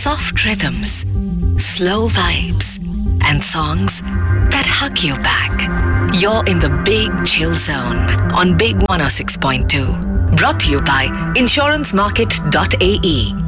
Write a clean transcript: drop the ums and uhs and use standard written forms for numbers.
soft rhythms, slow vibes, and songs that hug you back. You're in the Big Chill Zone on Big 106.2. Brought to you by InsuranceMarket.ae.